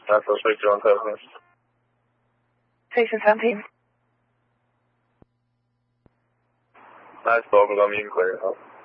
That's what speak to on telephone. Station 17. Nice bubblegum, you can clear it up.